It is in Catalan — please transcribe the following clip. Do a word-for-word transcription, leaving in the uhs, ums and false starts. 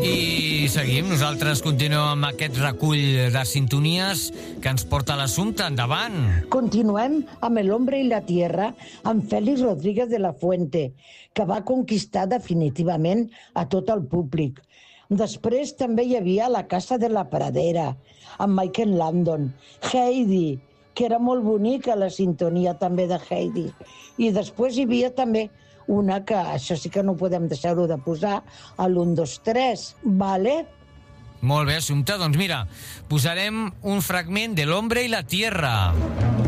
I seguim, nosaltres continuem amb aquest recull de sintonies que ens porta l'assumpte. Endavant. Continuem amb El hombre y la tierra, amb Félix Rodríguez de la Fuente, que va conquistar definitivament a tot el públic. Després també hi havia La casa de la pradera, amb Michael Landon, Heidi, que era molt bonica la sintonia també de Heidi. I després hi havia també una que, això sí que no podem deixar-ho de posar, a l'un, dos, tres, vale? Molt bé, Assumpta, doncs mira, posarem un fragment de L'hombre y la tierra.